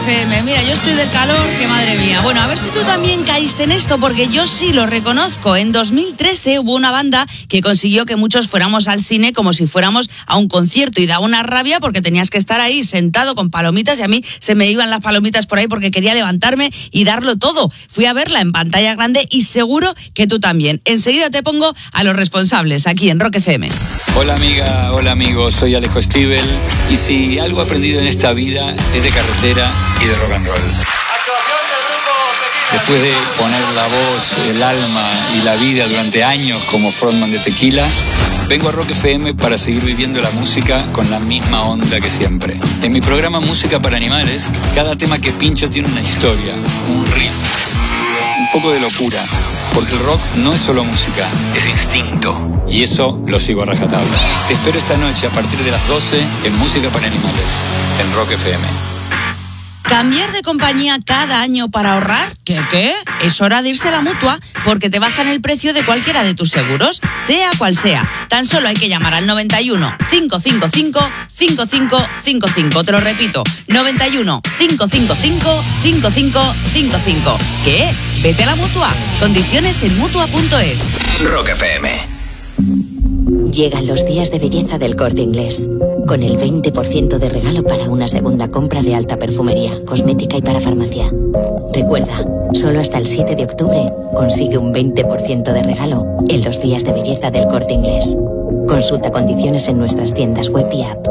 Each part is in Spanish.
FM. Mira, yo estoy del calor, que madre mía. Bueno, a ver si tú también caíste en esto, porque yo sí lo reconozco. En 2013 hubo una banda que consiguió que muchos fuéramos al cine como si fuéramos a un concierto, y daba una rabia porque tenías que estar ahí sentado con palomitas, y a mí se me iban las palomitas por ahí porque quería levantarme y darlo todo. Fui a verla en pantalla grande y seguro que tú también. Enseguida te pongo a los responsables aquí en Rock FM. Hola amiga, hola amigo, soy Alejo Stivel, y si algo he aprendido en esta vida es de carretera y de rock and roll. Después de poner la voz, el alma y la vida durante años como frontman de Tequila, vengo a Rock FM para seguir viviendo la música con la misma onda que siempre. En mi programa Música para Animales, cada tema que pincho tiene una historia, un riff, un poco de locura. Porque el rock no es solo música, es instinto. Y eso lo sigo a rajatabla. Te espero esta noche a partir de las 12 en Música para Animales, en Rock FM. ¿Cambiar de compañía cada año para ahorrar? ¿Qué? Es hora de irse a la Mutua, porque te bajan el precio de cualquiera de tus seguros, sea cual sea. Tan solo hay que llamar al 91 555 5555. Te lo repito, 91 555 5555. ¿Qué? Vete a la Mutua. Condiciones en Mutua.es. Rock FM. Llegan los días de belleza del Corte Inglés, con el 20% de regalo para una segunda compra de alta perfumería, cosmética y para farmacia. Recuerda, solo hasta el 7 de octubre consigue un 20% de regalo en los días de belleza del Corte Inglés. Consulta condiciones en nuestras tiendas web y app.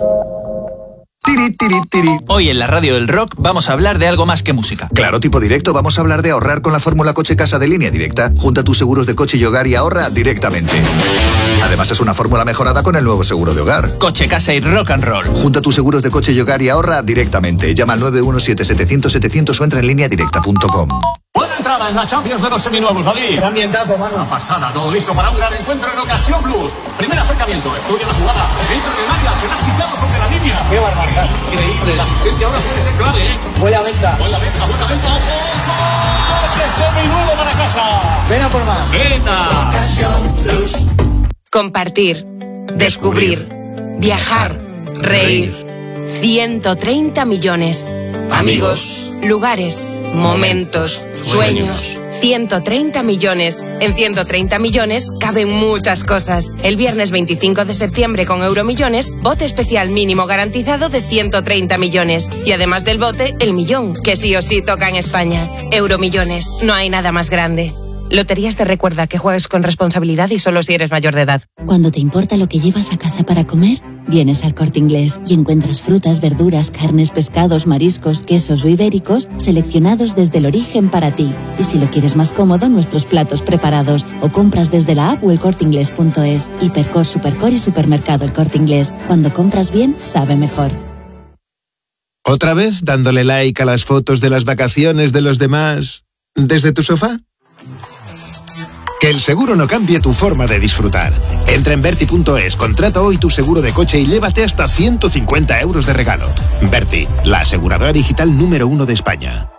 Hoy en la Radio del Rock vamos a hablar de algo más que música. Claro, tipo directo, vamos a hablar de ahorrar con la fórmula Coche Casa de Línea Directa. Junta tus seguros de coche y hogar y ahorra directamente. Además es una fórmula mejorada con el nuevo seguro de hogar. Coche, casa y rock and roll. Junta tus seguros de coche y hogar y ahorra directamente. Llama al 917-700-700 o entra en lineadirecta.com. Buena entrada en la Champions de los seminuevos, David. Qué ambientazo, mano. Una pasada, todo listo para un gran encuentro en Ocasión Plus. Primer acercamiento, estudia la jugada. Entra en el área, será citado sobre la línea. Qué barbaridad. Increíble, la asistencia ahora puede ser clave, ¿eh? Buena venta. Buena venta, ojo. ¡Coche seminuevo para casa! Ven a por más. ¡Venga! Ocasión Plus. Compartir, descubrir, viajar, reír. 130 millones. Amigos, lugares, momentos, sueños. 130 millones. En 130 millones caben muchas cosas. El viernes 25 de septiembre con Euromillones, bote especial mínimo garantizado de 130 millones. Y además del bote, el millón, que sí o sí toca en España. Euromillones, no hay nada más grande. Loterías te recuerda que juegues con responsabilidad y solo si eres mayor de edad. Cuando te importa lo que llevas a casa para comer, vienes al Corte Inglés y encuentras frutas, verduras, carnes, pescados, mariscos, quesos o ibéricos seleccionados desde el origen para ti. Y si lo quieres más cómodo, nuestros platos preparados, o compras desde la app o elcorteinglés.es. Hipercor, Supercor y Supermercado El Corte Inglés. Cuando compras bien, sabe mejor. ¿Otra vez dándole like a las fotos de las vacaciones de los demás desde tu sofá? Que el seguro no cambie tu forma de disfrutar. Entra en Verti.es, contrata hoy tu seguro de coche y llévate hasta 150 euros de regalo. Verti, la aseguradora digital número 1 de España.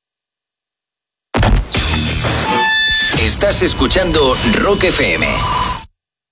Estás escuchando Rock FM.